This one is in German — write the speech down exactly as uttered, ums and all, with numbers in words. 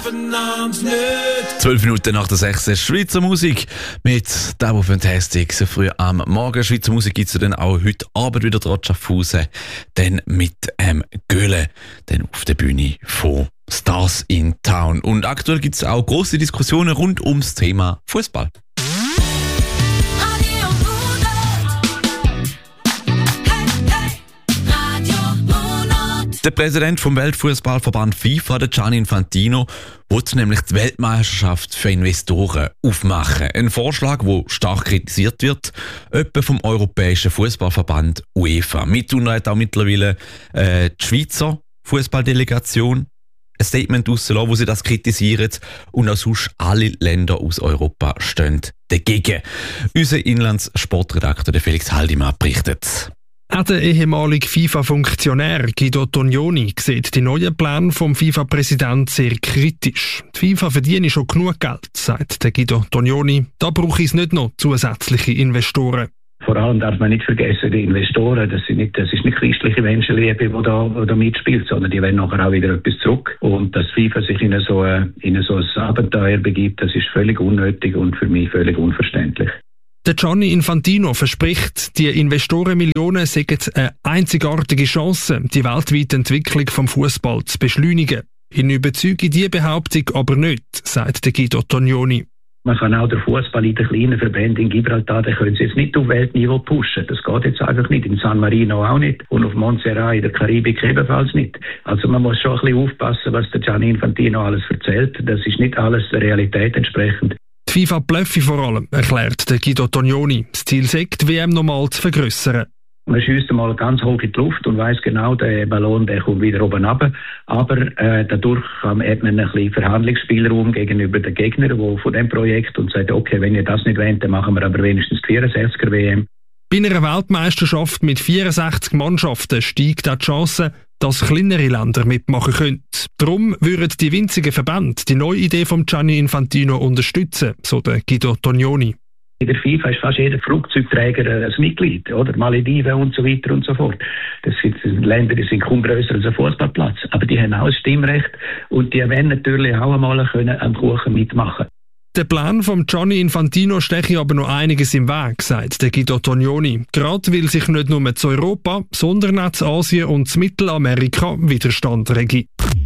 Zwölf Minuten nach der sechs Schweizer Musik mit Double Fantastic. So früh am Morgen. Schweizer Musik gibt es dann auch heute Abend wieder in Schaffhausen. Dann mit ähm, Göhle, dann auf der Bühne von Stars in Town. Und aktuell gibt es auch grosse Diskussionen rund ums Thema Fußball. Der Präsident vom Weltfußballverband FIFA, der Gianni Infantino, will nämlich die Weltmeisterschaft für Investoren aufmachen. Ein Vorschlag, der stark kritisiert wird, etwa vom Europäischen Fußballverband UEFA. Mitunter hat auch mittlerweile äh, die Schweizer Fußballdelegation ein Statement rausgelassen, wo sie das kritisieren, und auch sonst alle Länder aus Europa stehen dagegen. Unser Inlandssportredakteur Felix Haldimann berichtet. Auch der ehemalige FIFA-Funktionär Guido Tognoni sieht die neuen Pläne vom FIFA-Präsident sehr kritisch. Die FIFA verdiene schon genug Geld, sagt der Guido Tognoni. Da brauche es nicht noch zusätzliche Investoren. Vor allem darf man nicht vergessen, die Investoren, das, sind nicht, das ist nicht christliche Menschenliebe, die da, die da mitspielt, sondern die wollen nachher auch wieder etwas zurück. Und dass FIFA sich in so, in so ein Abenteuer begibt, das ist völlig unnötig und für mich völlig unverständlich. Der Gianni Infantino verspricht, die Investorenmillionen seien eine einzigartige Chance, die weltweite Entwicklung vom Fußball zu beschleunigen. Ihn überzeuge diese Behauptung aber nicht, sagt der Guido Tognoni. Man kann auch den Fußball in den kleinen Verbänden in Gibraltar, den können sie jetzt nicht auf Weltniveau pushen. Das geht jetzt einfach nicht. In San Marino auch nicht. Und auf Montserrat in der Karibik ebenfalls nicht. Also man muss schon ein bisschen aufpassen, was der Gianni Infantino alles erzählt. Das ist nicht alles der Realität entsprechend. Die FIFA blöffe vor allem, erklärt der Guido Tognoni. Das Ziel sei, die W M nochmal zu vergrössern. Man schiesst einmal ganz hoch in die Luft und weiss genau, der Ballon der kommt wieder oben runter. Aber äh, dadurch hat man ein bisschen Verhandlungsspielraum gegenüber den Gegnern wo von dem Projekt und sagt, okay, wenn ihr das nicht wollt, dann machen wir aber wenigstens die vierundsechziger W M. Bei einer Weltmeisterschaft mit vierundsechzig Mannschaften steigt auch die Chance, dass kleinere Länder mitmachen können. Darum würden die winzigen Verbände die neue Idee von Gianni Infantino unterstützen, so der Guido Tognoni. In der FIFA ist fast jeder Flugzeugträger ein Mitglied, oder? Malediven und so weiter und so fort. Das sind Länder, die sind kaum grösser als ein Fußballplatz. Aber die haben auch ein Stimmrecht und die wollen natürlich auch einmal können am Kuchen mitmachen. Der Plan von Gianni Infantino steche aber noch einiges im Weg, sagt der Guido Tognoni. Gerade weil sich nicht nur zu Europa, sondern auch zu Asien und zu Mittelamerika Widerstand rege.